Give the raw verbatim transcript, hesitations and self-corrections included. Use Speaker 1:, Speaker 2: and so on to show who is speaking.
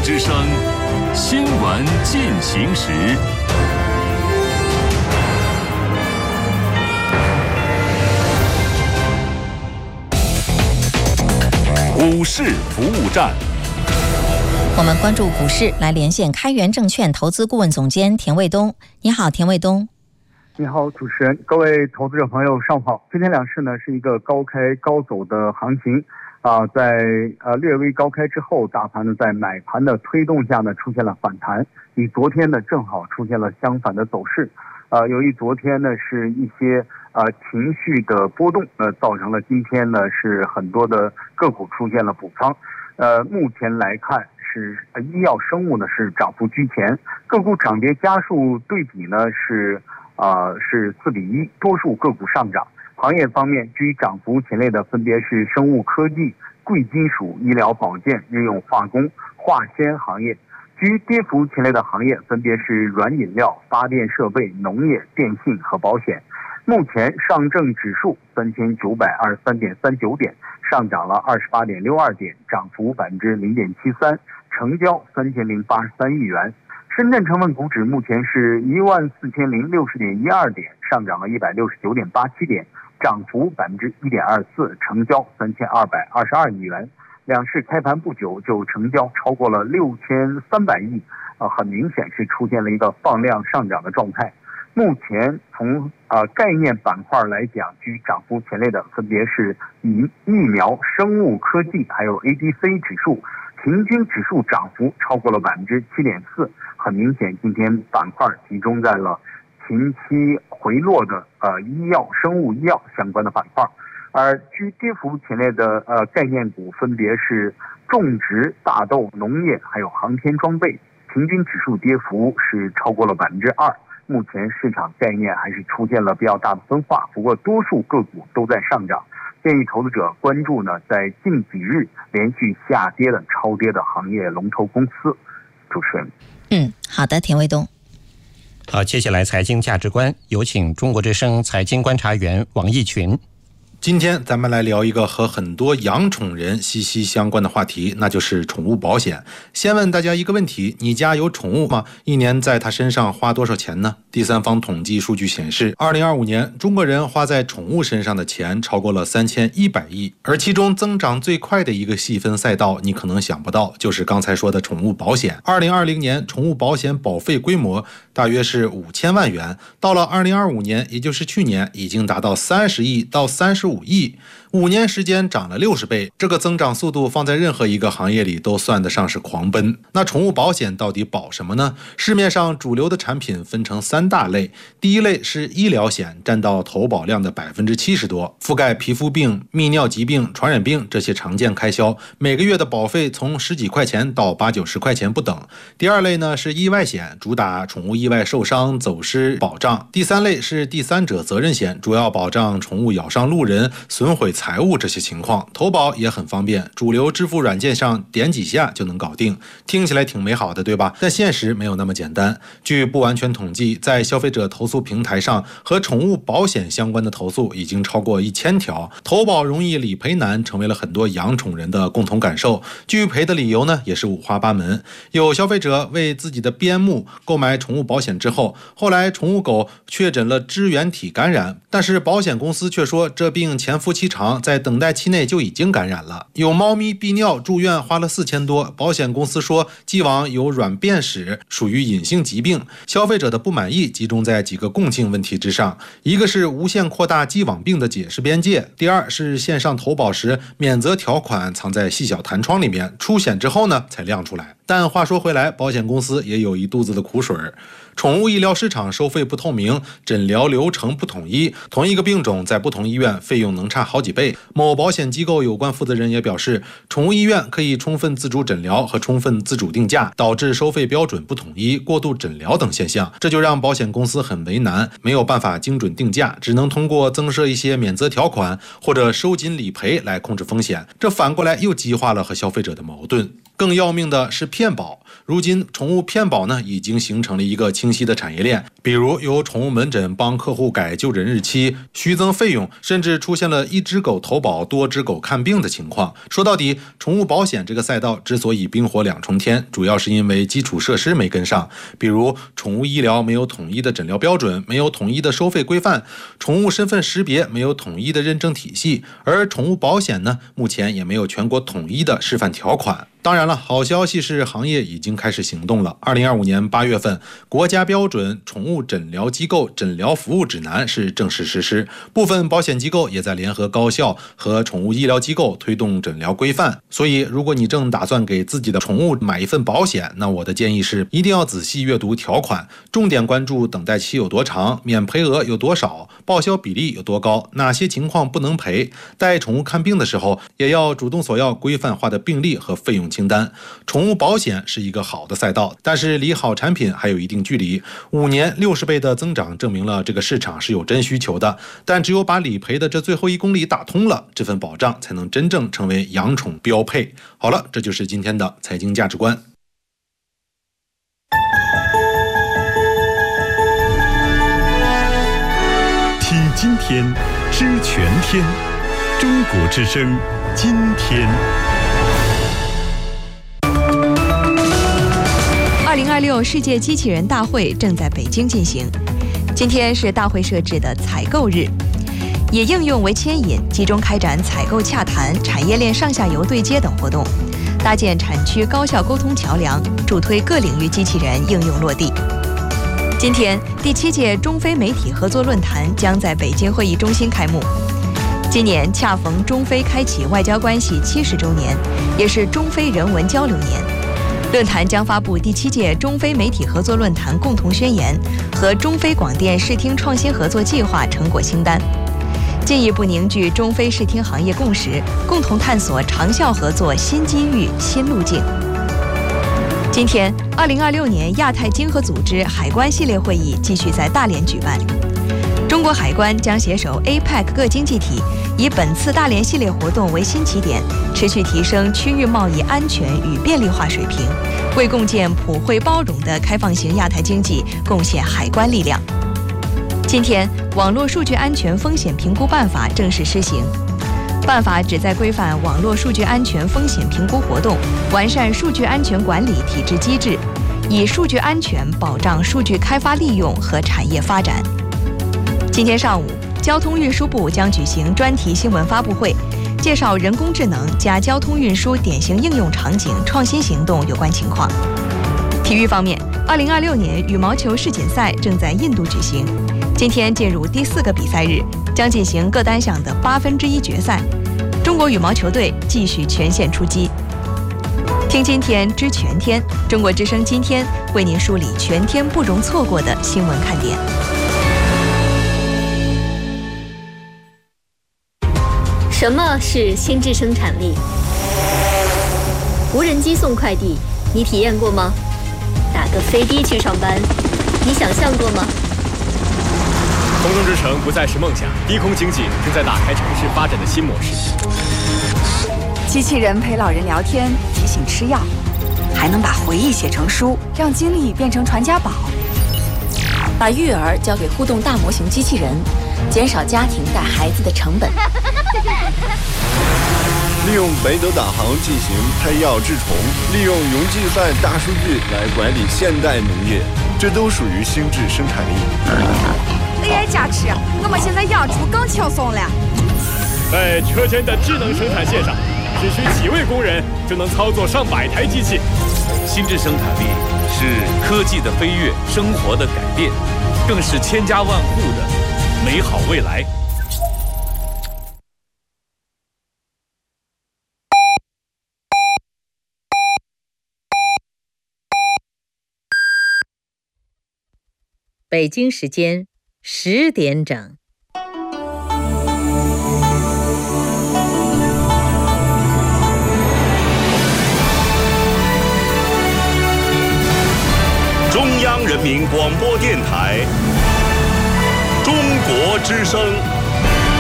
Speaker 1: 之声，新闻进行时。股市服务站，
Speaker 2: 我们关注股市，来连线开元证券投资顾问总监田卫东。你好，田卫东。
Speaker 3: 你好，主持人，各位投资者朋友，上午好。今天两市呢是一个高开高走的行情啊、呃，在呃略微高开之后，大盘呢在买盘的推动下呢出现了反弹，与昨天呢正好出现了相反的走势。呃，由于昨天呢是一些呃情绪的波动，呃造成了今天呢是很多的个股出现了补仓。呃，目前来看是呃医药生物呢是涨幅居前，个股涨跌家数对比呢是呃是四比一，多数个股上涨。行业方面，居涨幅前列的分别是生物科技、贵金属、医疗保健、日用化工、化纤行业。居跌幅前列的行业分别是软饮料、发电设备、农业、电信和保险。目前上证指数三千九百二十三点三九点，上涨了二十八点六二点，涨幅百分之零点七三，成交三千零八十三亿元。深圳成分股指目前是一万四千零六十点一二点，上涨了一百六十九点八七点，涨幅百分之一点二四，成交三千二百二十二亿元。两市开盘不久就成交超过了六千三百亿，呃，很明显是出现了一个放量上涨的状态。目前从呃概念板块来讲，居涨幅前列的分别是以疫苗、生物科技还有 A D C 指数，平均指数涨幅超过了百分之七点四。很明显，今天板块集中在了近期回落的呃医药、生物医药相关的板块。而居跌幅前列的呃概念股分别是种植、大豆、农业还有航天装备，平均指数跌幅是超过了百分之二。目前市场概念还是出现了比较大的分化，不过多数个股都在上涨。建议投资者关注呢，在近几日连续下跌的超跌的行业龙头公司。主持人，
Speaker 2: 嗯，好的，田卫东。
Speaker 4: 好，接下来财经价值观，有请中国之声财经观察员王毅群。
Speaker 5: 今天咱们来聊一个和很多养宠人息息相关的话题，那就是宠物保险。先问大家一个问题，你家有宠物吗？一年在它身上花多少钱呢？第三方统计数据显示，二零二五年中国人花在宠物身上的钱超过了三千一百亿，而其中增长最快的一个细分赛道，你可能想不到，就是刚才说的宠物保险。二零二零年宠物保险保费规模大约是五千万元，到了二零二五年，也就是去年，已经达到三十亿到三十五亿，五年时间涨了六十倍，这个增长速度放在任何一个行业里都算得上是狂奔。那宠物保险到底保什么呢？市面上主流的产品分成三大类，第一类是医疗险，占到投保量的百分之七十多，覆盖皮肤病、泌尿疾病、传染病这些常见开销，每个月的保费从十几块钱到八九十块钱不等。第二类呢是意外险，主打宠物意外受伤、走失保障。第三类是第三者责任险，主要保障宠物咬伤路人、损毁财物这些情况，投保也很方便，主流支付软件上点几下就能搞定，听起来挺美好的，对吧？但现实没有那么简单。据不完全统计，在消费者投诉平台上和宠物保险相关的投诉已经超过一千条，投保容易理赔难成为了很多养宠人的共同感受。拒赔的理由呢也是五花八门，有消费者为自己的边牧购买宠物保险之后，后来宠物狗确诊了支原体感染，但是保险公司却说这病潜伏期长，在等待期内就已经感染了。有猫咪泌尿住院花了四千多，保险公司说既往有软便史，属于隐性疾病。消费者的不满意集中在几个共性问题之上，一个是无限扩大既往病的解释边界，第二是线上投保时免责条款藏在细小弹窗里面，出险之后呢才亮出来。但话说回来，保险公司也有一肚子的苦水。宠物医疗市场收费不透明，诊疗流程不统一，同一个病种在不同医院费用能差好几倍。某保险机构有关负责人也表示，宠物医院可以充分自主诊疗和充分自主定价，导致收费标准不统一、过度诊疗等现象，这就让保险公司很为难，没有办法精准定价，只能通过增设一些免责条款或者收紧理赔来控制风险。这反过来又激化了和消费者的矛盾。更要命的是骗保，如今宠物骗保呢已经形成了一个清清晰的产业链，比如由宠物门诊帮客户改就诊日期、虚增费用，甚至出现了一只狗投保多只狗看病的情况。说到底，宠物保险这个赛道之所以冰火两重天，主要是因为基础设施没跟上，比如宠物医疗没有统一的诊疗标准，没有统一的收费规范，宠物身份识别没有统一的认证体系，而宠物保险呢，目前也没有全国统一的示范条款。当然了，好消息是行业已经开始行动了。二零二五年八月份，国家标准宠物诊疗机构诊疗服务指南是正式实施，部分保险机构也在联合高校和宠物医疗机构推动诊疗规范。所以，如果你正打算给自己的宠物买一份保险，那我的建议是一定要仔细阅读条款，重点关注等待期有多长，免赔额有多少，报销比例有多高，哪些情况不能赔。带宠物看病的时候，也要主动索要规范化的病历和费用清单。宠物保险是一个好的赛道，但是离好产品还有一定距离。五年六十倍的增长证明了这个市场是有真需求的，但只有把理赔的这最后一公里打通了，这份保障才能真正成为养宠标配。好了，这就是今天的财经价值观。
Speaker 1: 听今天，知全天，中国之声，今天。
Speaker 6: 二零二六世界机器人大会正在北京进行，今天是大会设置的采购日，以应用为牵引，集中开展采购洽谈、产业链上下游对接等活动，搭建产区高效沟通桥梁，助推各领域机器人应用落地。今天，第七届中非媒体合作论坛将在北京会议中心开幕。今年恰逢中非开启外交关系七十周年，也是中非人文交流年。论坛将发布第七届中非媒体合作论坛共同宣言和中非广电视听创新合作计划成果清单，进一步凝聚中非视听行业共识，共同探索长效合作新机遇、新路径。今天，二零二六年亚太经合组织海关系列会议继续在大连举办。中国海关将携手 A P E C 各经济体，以本次大连系列活动为新起点，持续提升区域贸易安全与便利化水平，为共建普惠包容的开放型亚太经济贡献海关力量。今天，网络数据安全风险评估办法正式施行。办法旨在规范网络数据安全风险评估活动，完善数据安全管理体制机制，以数据安全保障数据开发利用和产业发展。今天上午，交通运输部将举行专题新闻发布会，介绍人工智能加交通运输典型应用场景创新行动有关情况。体育方面，二零二六年羽毛球世锦赛正在印度举行，今天进入第四个比赛日，将进行各单项的八分之一决赛。中国羽毛球队继续全线出击。听今天知全天，中国之声今天为您梳理全天不容错过的新闻看点。
Speaker 7: 什么是心智生产力？无人机送快递，你体验过吗？打个飞的去上班，你想象过吗？
Speaker 8: 空中之城不再是梦想，低空经济正在打开城市发展的新模式。
Speaker 9: 机器人陪老人聊天，提醒吃药，还能把回忆写成书，让经历变成传家宝。把育儿交给互动大模型机器人，减少家庭带孩子的成本。
Speaker 10: 利用北斗导航进行胎药治虫，利用云计算大数据来管理现代农业，这都属于心智生产力。
Speaker 9: A I 加持，我们现在养猪更轻松了。
Speaker 8: 在车间的智能生产线上，只需几位工人就能操作上百台机器。
Speaker 11: 心智生产力是科技的飞跃，生活的改变，更是千家万户的美好未来。
Speaker 2: 北京时间十点整。
Speaker 1: 中央人民广播电台，中国之声。